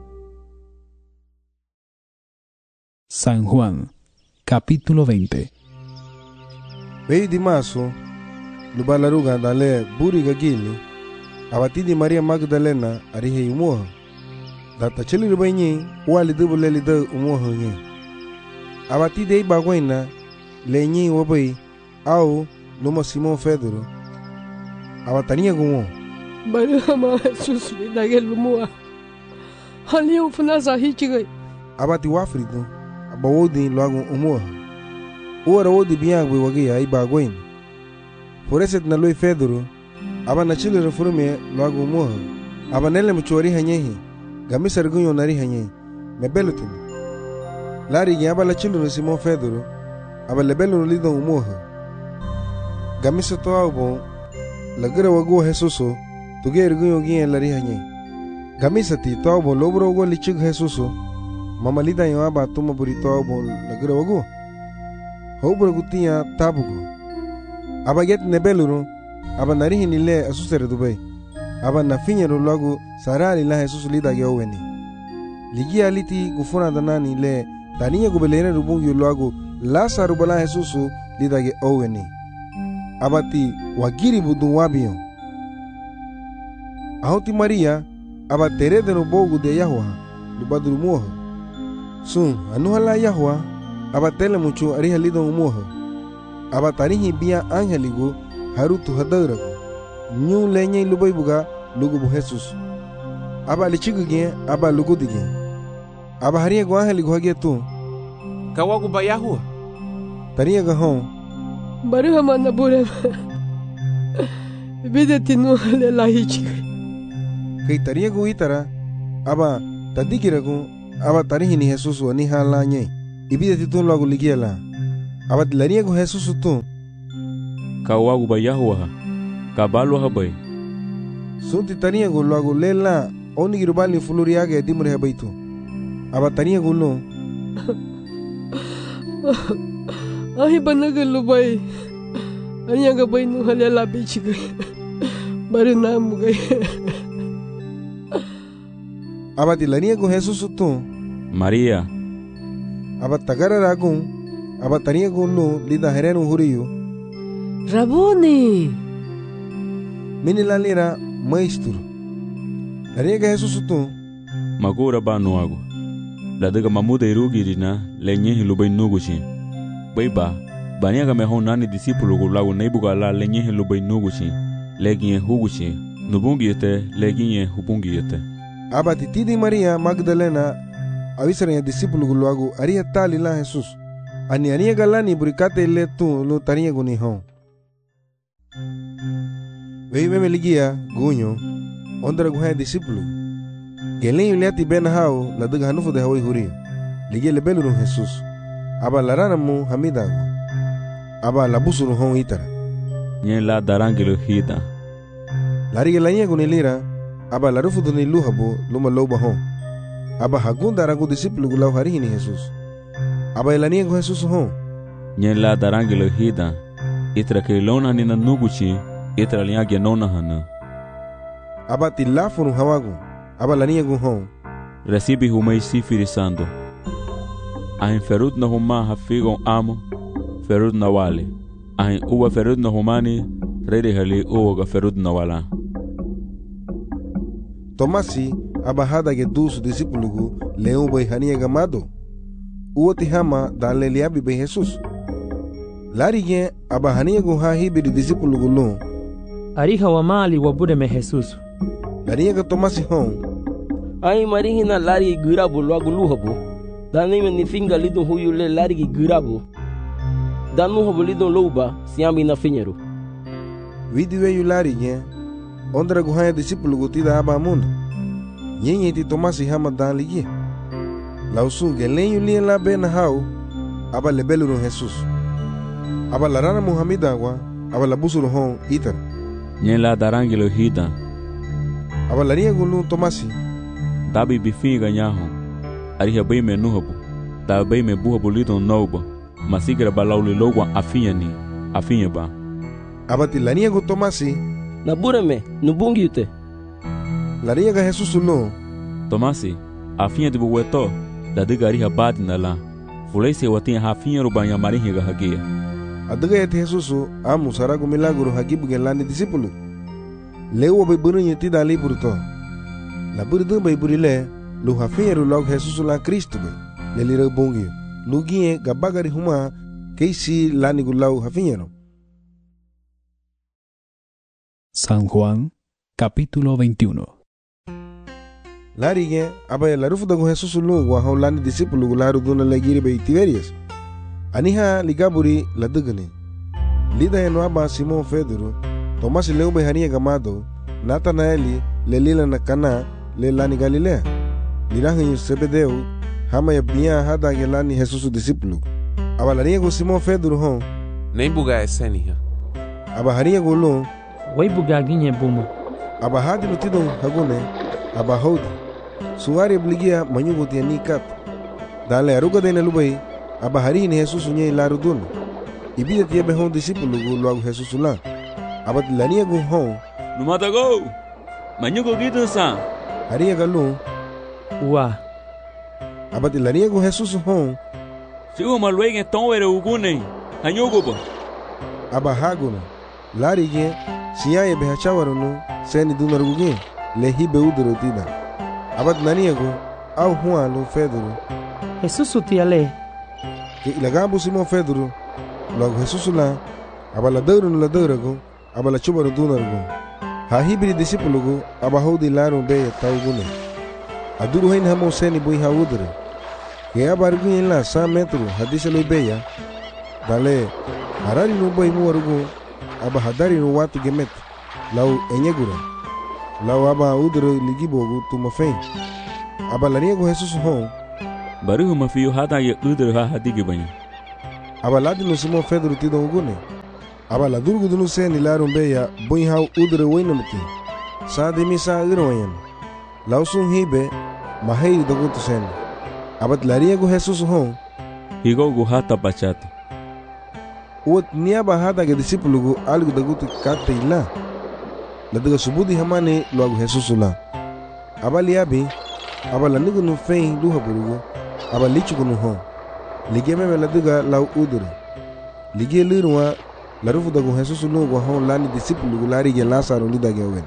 San Juan, capítulo veinte. Vei di maso, lubalaruga dale buri gagili, abati di Maria Magdalena arihe umuha. Data cheli rubanyi, wali dubu leli da umuha nye. Abati de bagwena, le nyi wabai, au luma Simon Pedro. Abatania gumo. Bari hama Jesus li dagel umuha. Hali ufuna zahi chigai. Abati wafrido. Bawodi logo umuha ora wodi biangwe wagi ai bagwen foreset na loi Pedro aba na chile reforme logo umuha aba nele mchori hanyehi gamisar gunyo nari hanyehi mebelutin lari gi aba la chile Simon Pedro aba lebelu lido umuha gamisa to abo lagira wago Jesuso tuger gunyo gi lari hanyehi gamisa ti to abo lobro go lichig Jesuso mama lida yo aba tuma burito abo lagira wago hobro gutia tabugo aba get nebeluru aba narihi nile asusere dubai aba na finyero logo sarali la Jesus lida ge oweni ligia liti gufuna danani le taniya gubelere rubungi logo la sarubala Jesus lida ge oweni abati wagiri budun wabio ahoti Maria aba terede no bogu de Yahwa lubadru muho sun anuhala Yahwa aba tele mucho ariha lido umuha aba tarihi bia angeligo harutu hadarago nyu lenye lubai buga lugu bu Jesus aba lichigu ge aba lugu dige aba hariya go angeligo hage tu kawagu ba Yahwa tariya ga hon bari hama na bure bide tinu le lahi chigai kai tariya go itara aba tadikirago aba tarihi ni Jesus wani halanye ibide titun logo ligiela Abat laria go Jesus tu. Ka wagu ba Yahwa. Ka balu habai. Sunti tania go lagu lela oni girubali fuluriaga di mure habaitu. Abat tania go lo. Ahi banaga lubai. Anya ga bai nu halela bichi ga. Baru namu ga. Abat lania go Jesus tu. Maria. Abat tagara ragun. Abat tania go lo lida herenu huriyu. Raboni. Mini lalira maestro. Lania ga Jesus tu. Magura ba nuago. La daga mamuda irugi rina lenye hilubai nuguchi. Baiba. Bania ga mehon nani discipulo go lago neibuga la lenye hilubai nuguchi. Leginye huguchi. Nubungi yete leginye hubungi yete. Abati tidi Maria Magdalena avisara ya discipulo go lago aria tali la Jesus. Ani ania galani burikate le tu lo tania go ni hon. Veive me ligia gunyo ondra go ha discipulo. Gelen yulati ben hao la daga hanufu de hawai huri. Ligia le belu Jesus. Aba larana mu hamida go. Aba labusuru hon itara. Nyen la darangelo hida. Lari gelanya go ni lira. Aba larufu do ni luhabo luma loba hon. Aba hagunda ragu discipulo go lau hari ni Jesus. Aba elania go Jesus hon. Nyen la darangelo hida. Itra ke lona ni na nuguchi. Itra liya genona hana. Aba tilafunu hawagu. Aba lania go hon. Recibe humai sifiri sando. Ahin ferut na huma hafigon amo. Ferut na wale. Ahin uwa ferut na humani. Rede hali uwa ga ferut na wala. Tomasi aba hada ge dusu discipulo go leu bai hania gamado. Uwa tihama dale liabi bai Jesus. Lari ge aba hania go ha hibi discipulo go lo. Ariha wa mali wa bude me Jesus. Lari ge Tomasi hon. Ai marihi na lari gurabo lo agulu habo. Dani me ni finga lido huyu le lari gurabo. Danu habo lido louba siambi na finyeru. Vidiwe yu lari ge ondra go ha discipulo go tida aba muna. Nyenye ti Tomasi hama dan ligie. Lausu gelen yu lien la ben hao aba lebelu no Jesus. Aba larana Muhamida wa aba labusuru hon itar. Nyen la darangelo hida. Aba laria go lu Tomasi. Dabi bifinga nyaho. Ariha bai me nuhabu. Da bai me buhabu lido nouba. Masigira balauli logwa afinya ni. Afinya ba. Aba ti lania go Tomasi. Na bureme nubungi yute. Laria ga Jesus lo. Tomasi. Afinya di buweto. Da diga ariha badi na la. Fulese watin hafinya rubanya marihi ga hagia. Adaga et Jesus amu sarago milagro hagibu gelani discipulo. Leo bai burunya ti dali burto. La burdo bai burile lu hafinya ru log Jesus la Cristo bai. Le lira bongi. Lugie gabagari huma keisi lani gulau hafinya no. San Juan, capítulo veintiuno. Larige, abaya larufu dago Jesus lo wa haulani discipulo gularu duna lagiri bai Tiberias. Aniha ligaburi ladugani. Lida eno aba Simon Pedro, Tomasi leu bai hania gamado, Natanaeli le lila na Kana le lani Galilea. Lirahin Sebedeu, hama ya bia hada gelani Jesus discipulo. Aba lania go Simon Pedro hon. Neibuga eseniha. Aba hania go lo. Wai buga ginye bumo. Aba hadi lutido hagone. Aba hodi. Suari obligia manyugo tiani kat. Dale aruga de nelubai. Aba hari ni Jesus nye ilaru dun. Ibida tiebe hon discipulo go luago Jesus la. Aba tilania go hon. Numata go. Manyugo gitu sa. Haria galu. Wa. Aba tilania go Jesus hon. Sigo malwege tonwere ugune. Hanyugo ba. Aba haguna. Lari ge siya be hachawaru no seni dunaru ge le hibe udro tida. Aba tilania go au Juan lo Pedro. Jesus utiale. Que ilagabu Simon Pedro. Luago Jesus la. Aba la deuro no la deuro go. Aba la chubaru dunaru go. Ha hibri discipulo go aba hodi laru be tau gune. Aduru hain hamo seni bui ha udre. Que aba arguin la cent metro hadise lo beya. Dale harari no boy mu arugo aba hadari no watu gemet. Lau enyegura. Lau aba udre ligibogo tu mafen. Aba laniego Jesus hon. Baru mafiyo hada ye udre ha hadigi banya. aba ladi no Simon Pedro ti don gune aba la durgu dunu se ni larum be ya boy haw udre waynamti sa de mi sa irwayan lausun hibe mahir do gutu sen abat laria go Jesus hon higo go hata bachata Uat nia bahada ke disipulu gu algu dagutu kate ila. Ladaga subudi hamane luagu Jesus ula. Aba liabi, aba lanigu nu fein luha burugu, aba lichugu nu hon. Ligie meme ladaga lau udure. Ligie liruwa, larufu dagu Jesus ulu gu hon lani disipulu gu lari ge Lazaro lida ge weni.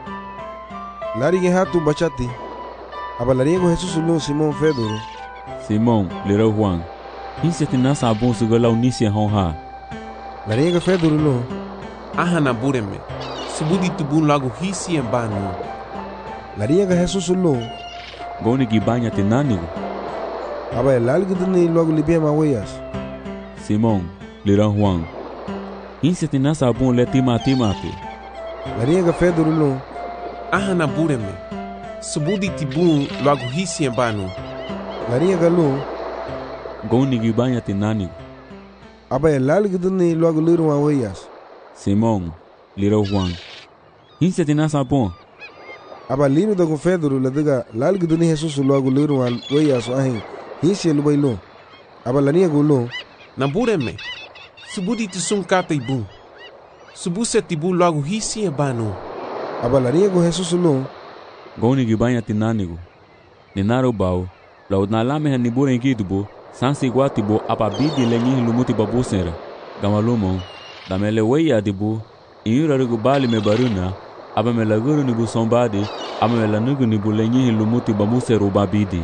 Lari ge hatu bachati, aba lari gu Jesus ulu Simon Pedro. Simon, lira Juan. Hisi tinasa abon suga unisia hon ha. Lariga Pedro lo. Aha na bureme. Subudi tubun lagu hisi en banu. Lariga Jesus lo. Goni gibanya tenanigo. Aba lalgu dini lagu libia mawayas. Simon, lira Juan. Hisi tinasa abon le tima timate. Lariga Pedro lo. Aha na bureme. Subudi tibun lagu hisi en banu. Lariga lo. Goni gibanya tenanigo. Aba lalguduni logo liru awayas. Simon, lira Juan. Hinse tinasa bom. Aba liru da Pedro ladiga lalguduni Jesus logo liru awayas ahin. Hinse lubailo. Aba lania gulo. Na bureme. Subudi tisum kata ibu. Subuse tibu logo hisi e banu. Aba lania go Jesus lo. Goni gibanya tinanigo. Ninaro bao. Lau nalame hanibure inkidubo. Sansi guatibo apabidi lenyi lumuti babu sera gamalumon damele weya dibu iura rugu bali me baruna aba me laguru ni bu sombadi aba me lanugu ni bu lenyi lumuti babu sera babidi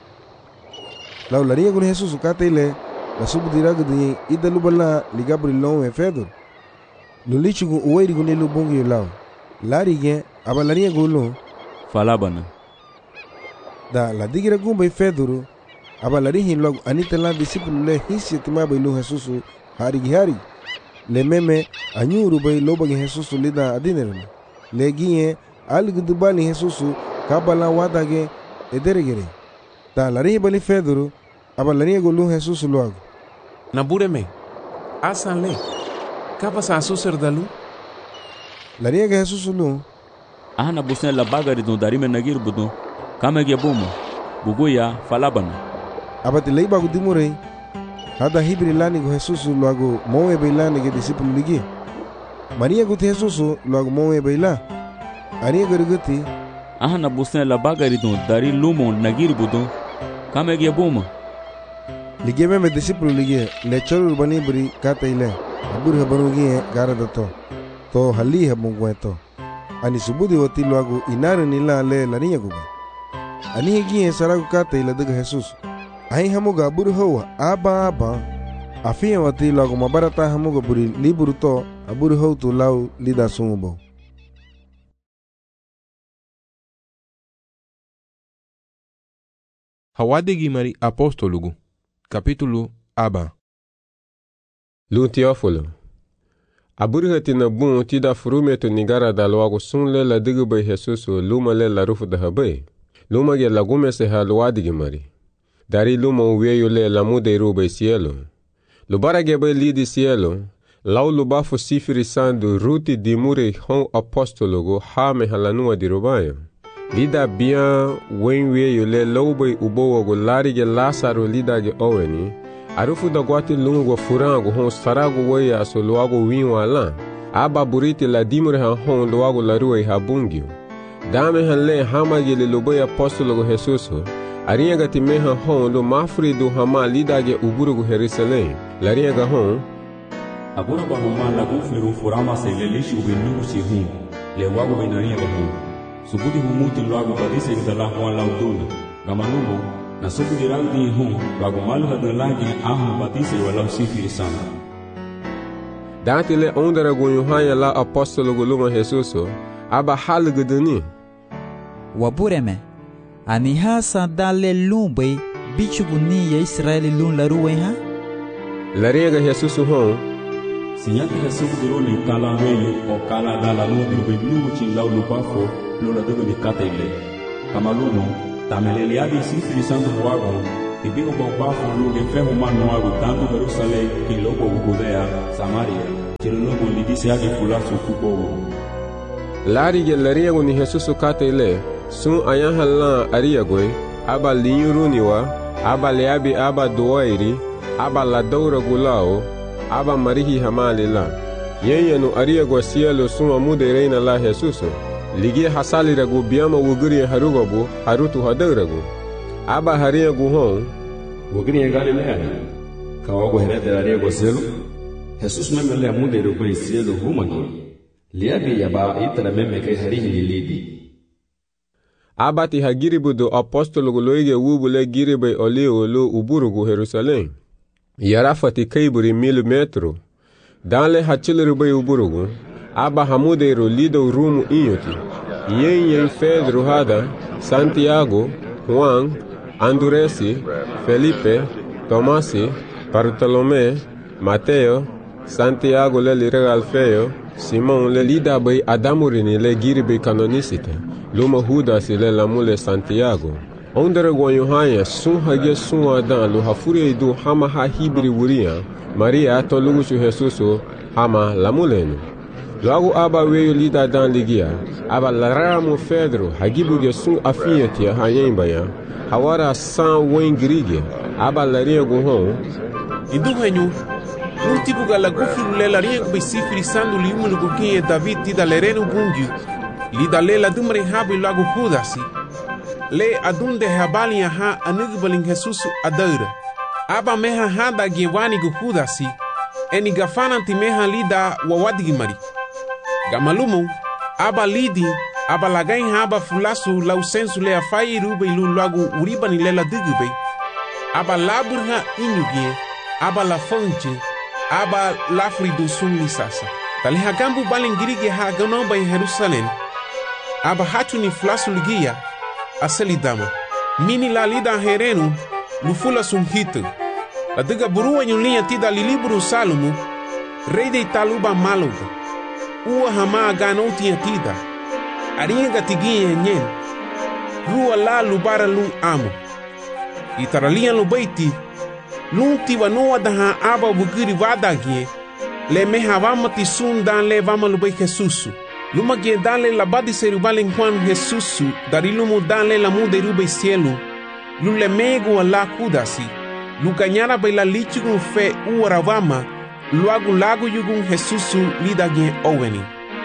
lau laria gun Jesus ukatele la subdiragu di idalu bala li Gabriel long e Pedro lulichu gu uwairi gun elu bongi lau lari ge aba laria gulo falabana da la digira gun bay Pedro aba larihin log anita la disipulu le hisi tima bay lu Jesus hari hari le meme anyuru bay lo bagi Jesus lida adinerme le giye algu dubali Jesus kabala wadage ederegere ta lari bali Pedro aba lari go lu Jesus log na bureme asan le kapa sa suser dalu lari ga Jesus lu ana busen la bagari do darime nagir budo kama ge bomo bugoya falabana abati lei bagu dimurei hada hibri lani go Jesus logo moe beilani ge disipulu ligi Maria go Jesus logo moe beila Aria gargati ahana busen la bagari do dari lumo nagir budo kama ge boma ligi me disipulu ligi le chorul bani bri kata ile abur habanu ge gara dato to hali habungweto ani subudi wati logo inare nila le laniya go ani ge saragu kata ile daga Jesus Ai hamuga aburu hawa aba aba afia wati lagu mabarata hamuga buri liburu to aburu hau tu lau lida sumubo. Hawadigi mari apostolugu capítulo aba Lu Teófilo aburu hati na bun tida furumetu nigara da loagu sunle la digu bay Jesus luma le la rufu da habay luma ge lagume se halwadigi mari Dari luma uweyo le la mude rube cielo. Lubara gebe lidi cielo. Lau lubafu sifiri sandu ruti di mure hon apostologo ha me halanua di rubayo. Lida bien wen weyo le loube ubowo go lari ge Lazaro lida ge oweni. Arufu da guati lungo furango hon sarago weya so luago winwa lan. Aba buriti la dimure han hon luago la rue habungio. Dame han le hama ge le lube apostologo Jesuso. Ariaga ti meha hon lo mafri do hama lidage uburugu Jerusalem. Lariaga hon Agora ba homa la gufliru furama se le lishi ubinu si hum. Le wago benaria ba hum. Subudi humuti loago badise ga la hon la uduna. Gamanumo na subudi ragdi hum wago malu hada lagi ahu badise wala sifi sana. Dati le ondara go Yohana la apostolo go luma Jesuso aba halguduni. Wabureme Ani hasa dale lumbe bichu guni ya Israeli lun la ruwe ha? Lariga Jesus hon. Sinyaki Jesus diro ni kala weyo o kala dala lu dirbe biu chin lau lupafo lo la dego ni kata ile. Kama lumo tamele liadi sifri santo wago Ibingo bau fulu ge fe huma no agu tanto Jerusalem ki lobo Judea Samaria chelo lobo lidisi age fulaso kubogo lari ge lariago ni Jesus kate ile sun ayan halan ariago aba linyuruni wa aba leabi aba doairi aba la doura gulao aba marihi hamalila yenyenu ariago cielo sun amude reina la Jesus ligi hasali ragu biama wuguri harugobu harutu hadaragu aba haria guhon wogini Galilea kawago herede aria go cielo Jesus memele amude ro bai cielo humani liabi yaba itara meme kai harihi lilidi abati hagiribu do apostolo goloige wubule giribe oli olo uburugu Jerusalem yarafati kaiburi mil metro danle hachilru bai uburugu aba hamude ro lido rumu inyoti yen yen Pedro hada Santiago Juan Anduresi Felipe Tomasi Bartolomé Mateo Santiago le lire Alfeo Simon le lida bai adamurini le giribe canonicite luma Judas le lamule Santiago ondere goyohanya sun hage sun adan lu hafuri du hama ha hibri wuria Maria to lugusu Jesuso hama lamulenu Logo aba weyo lida dan ligia aba laramu Pedro hagibuge sun afiyati hayembaya hawara san wengrige aba laria guhon Induhenyu Multipu galagufiru le laria kubisifiri sandu liumulu kukinye David tida lerenu bungi lida le la dumre habi lagu Judasi le adunde habali ha anigbalin Jesus adaira aba meha hada gewani gu Judasi eni gafana timeha lida wawadigimari gamalumu aba lidi aba lagain haba fulasu lau sensu le afai rube ilu lagu uribani le la digube aba laburha inyugie aba la fonche aba lafridu sunni sasa tali hagambu balingirige ha ganomba in Jerusalem aba hatu ni flasu ligia aseli dama mini la lida herenu lufula sun hitu la diga burua nyulia tida liliburu salumu rei de taluba maluga ua hama ganoti tida aringa tigie nyen rua la lubara lu amo itaralia lubaiti Lunti wa noa daha aba wugiri wadagie le meha vamati sun dan le vamalubay Jesusu luma gie dan le labadi serubalen Juan Jesusu dari lumu dan le lamu de rubay cielo lu le mego la kudasi lu ganyara bay la lichugun fe uara vama lu agu lagu yugun Jesusu lidagie oweni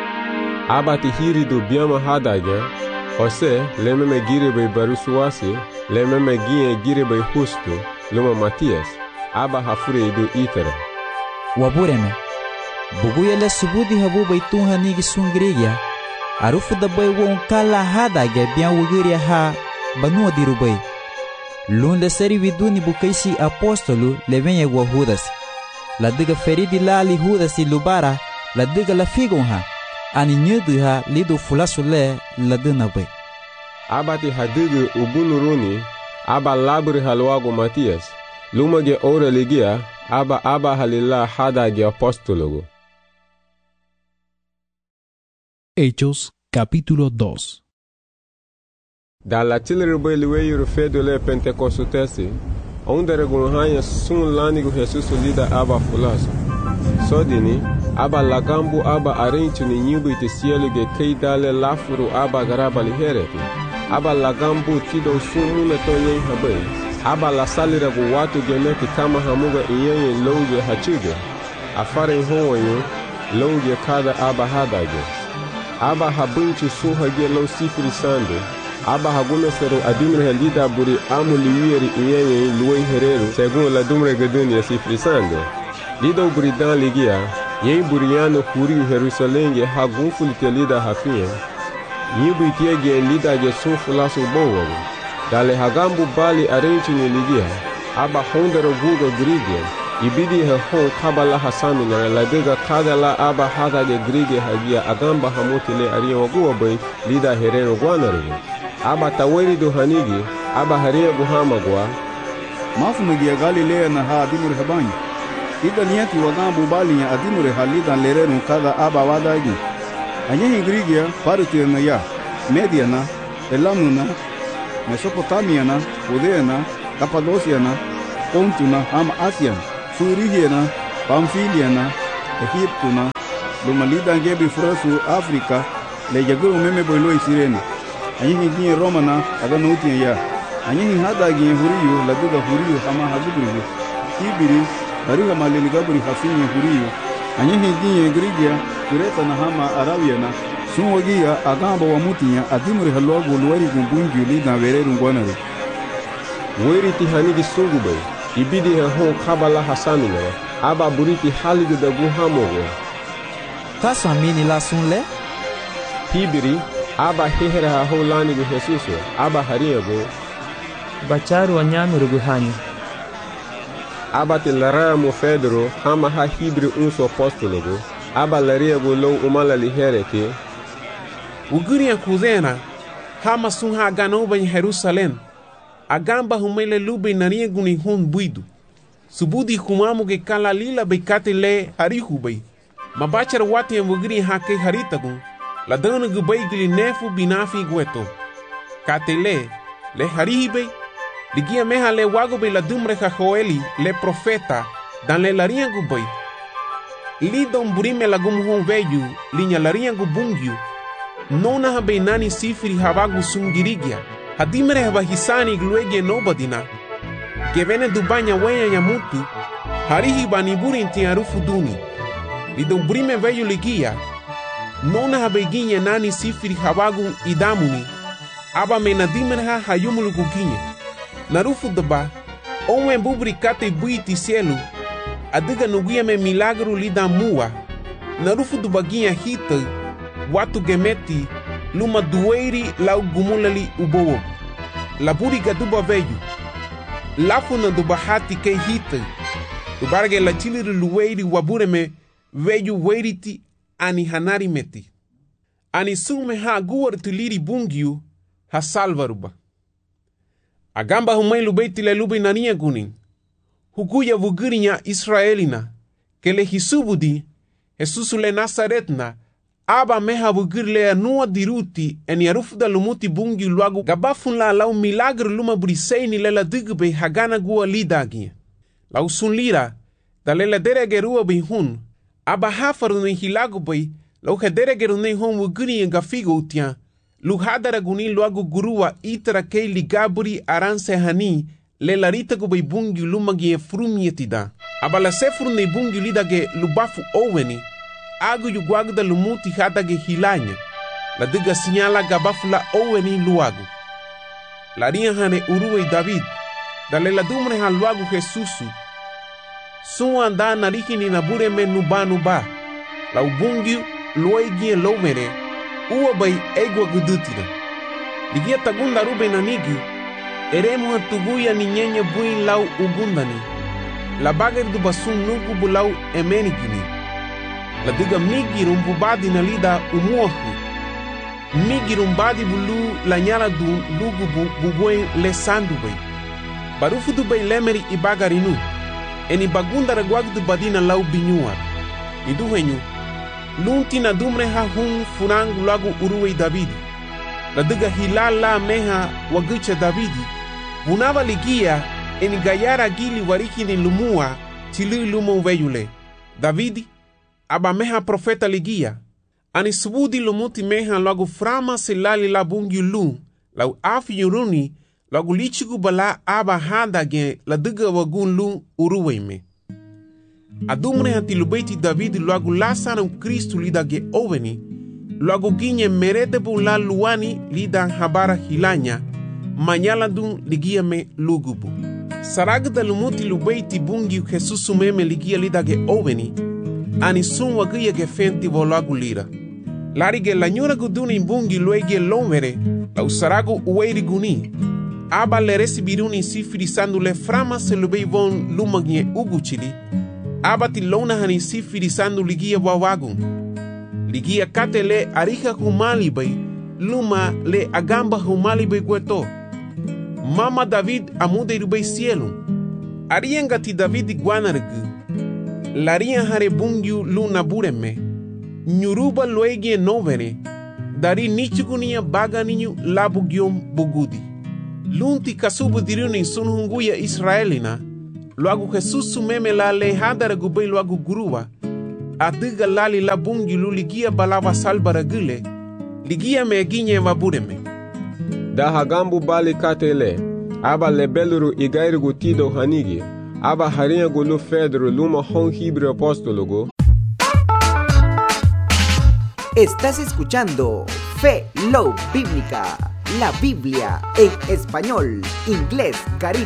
abati hiri do biama hadagia Jose le meme gire bay barusuasi le meme gie gire bay justo luma Matias aba hafure idu itere wabureme buguya le subudi habu baitun nigi sungriya arufu da bay won kala hada ge bian wugiria ha banu dirubay lun le seri viduni bukaisi apostolo le venye gwa Judas la diga feridi lali Judas lubara la diga la figon ha ani nyudu ha lido fulasule la dina bay abati hadigu ubunuruni aba labri halwago Matias luma ge ora ligia aba aba halila hada ge apostologo Hechos capítulo dos. Da la chilere beliwe yuru fedo le Pentecostesi onde regunhanya sun lanigo Jesus lida aba fulaso sodini aba lagambu aba arenchu ni nyubu ite cielo ge keidale lafuru aba garaba lihereti aba lagambu tido sumu meto yen habai aba la salira gu watu gemeki kama hamuga iyenye louge hachuge afare honyo louge kada aba hadage aba habunchu suhage lou sifri sande aba hagume sero adimre helida buri amu liwiri iyenye luwe herero segun la dumre gedunia sifri sande lido buri dan ligia yen buriano kuri Jerusalem ge hagun fulite lida hafien Yibu itiege lida ge sunfulasu bowo dale hagambu bali arenchu ni ligia aba hondero gugo grige ibidi he hon kabala hasami na ladega kadala aba hada ge grige hagia agamba hamotele ariya waguwa bay lida herero gwanaro aba taweri do hanigi aba hariya guhama gwa mafunugia Galilea na ha adimure habani ida niyati wagambu bali ya adimure halida lerero kada aba wadagi Anyehi Grigia, Parutiana ya, Mediana, Elamuna, Mesopotamia na, Judea na, Capadocia na, Ponto na, hama Asian, Furigia na, Pamfilia na, Egipto na, luma lida ngebi furasu Afrika, le jaguru meme boilo isirene. Anyi ginye Roma na, aga nauti ya. Anyi hada ginye huriyo, la duga huriyo hama hazuburu. Ibiri, bariha malini gaburi hafinye huriyo. Anyi ginye Grigia, Kureta na hama Arabia na, sunwagia agamba wa mutinya adimuri halwa gulwari gumbungi lida vereru ngwanare. Weriti hanigi sungubay, ibidi ha hon kabala hasamina, aba buriti haligu da guhamogo. Taso amini la sunle? Hibiri, aba hehera ha hon lanigu Jesuso, aba hariago. Bacharu anyamiru guhanyi. Aba te laraya mo Fedro, hama ha hibri unso apostologo, aba lariago long umala lihereke. Uguri ya kuzena, hama sun ha ganoba in Jerusalem. Agamba humele lube naria guni hun buidu. Subudi humamu ge kala lila bekate le harihu bay. Mabachar wati en wugri hake haritagun. La dana gubay gili nefu binafi gueto. Kate le, le harihi bay. Ligia meha le wago bay la dumre ha Joeli le profeta. Dan le laria gubay. Lidon burime la gum hun veyu, linya laria gubungyu. Nona ha bay nani sifiri hawagu sungirigia. Hadimere haba hisani gluege nobadina. Gevene dubanya wenya ya mutu. Harihi baniburi inti arufu duni. Lidon brime veyu ligia. Nona habe ginye nani sifiri hawagu idamuni. Aba mena dimere ha hayumulu guginye. Narufu daba. Onwe bubri kate buiti cielo. Adiga nuguia me milagro lida mua. Narufu dubaginha hita. Watu gemeti. Luma dueiri lau gumulali ubowo. Laburi gaduba veyu. Lafuna dubahati ke hita. Dubarge la chiliri lueiri wabureme veyu weiriti ani hanari meti. Ani sume ha guar tuliri bungiu ha salvaruba. Agamba humai lubeiti le lubi nania gunin. Huguya vugurinya Israelina. Ke le hisubudi. Jesusu le Nazaretna. Aba meha bugir le anua diruti eni arufu da lumuti bungi luagu gabafun la lau milagre luma buriseini le la digbe hagana gua lidagi. Lau sun lira, da le la deregerua bi hun, aba hafaru ne hilagu bai, lau ka deregeru ne hun wugiri en gafigo utia, lu hadara guni luagu gurua itara kei ligaburi aranse hani, le la ritagu bai bungi lumagi e frumietida. Aba la sefuru ne bungi lidage lubafu oweni, agu yu guagu da lumuti hadage hilanya. La diga sinyala gabafula oweni luagu. La ria hane uruwe David. Da le la dumre han luagu Jesusu. Suwa anda nariki ni nabure me nuba nuba. La ubungiu luegi lomere. Uwa bai egwa gudutina. Ligia tagunda rube nanigi. Eremu hatuguya ni nyenye bui lau ugundani. La bager du basun nugu bulau emenigini. La diga migi rumbubadi na lida umuahu. Migi rumbadi bulu la nyala du lugu bu bubuen le sandu bay. Barufu du bay lemeri ibagarinu. Eni bagunda reguag du badina lau binyuar. Idu henyu. Lunti na dumre ha hun funang lagu uruwe Davidi. La diga hilala meha wagucha Davidi. Vunava ligia eni gayara gili wariki ni lumua chili lumo veyule. Davidi aba meha profeta ligia. Ani subudi lumuti meha lagu frama silali la bungi lu. Lau afi yuruni lagu lichigu bala aba handa gen la diga wagun lu uruwe me. Adumre hati lubeiti Davidi lagu lasana Kristu lida ge oveni. Lagu ginye merete bu la luani lida habara hilanya. Manyala dun ligia me lugubu. Saragda lumuti lubeiti bungi Jesusu meme ligia lida ge oveni. Ani sun wagia ge fenti volagu lira. Larige la nyura guduni bungi luege lomere. La usarago uweiri guni. Aba le resibiruni sifiri sandu le frama se lubei von lumagie uguchili. Aba ti lona hani sifiri sandu ligia wawagun. Ligia kate le arija humali bay. Luma le agamba humali bay gueto. Mama David amude rubei cielo. Arienga ti David iguanargu. Laria hare bungiu luna bureme. Nyuruba luegie novere. Dari nichugunia baga ninyu labugiom bugudi. Lunti kasubu diruni sun hunguya Israelina. Luagu Jesus sumeme la lehadara gubay luagu gurua. Adiga lali la bungi luligia balava salbara gile. Ligia me ginye vabureme. Da hagambu bali katele. Aba lebeluru igairu tido hanigi. Aba harinha gulu fedro luma hon hibre apóstologo. Estás escuchando Fe Love Bíblica, la Biblia en español, inglés, caribe.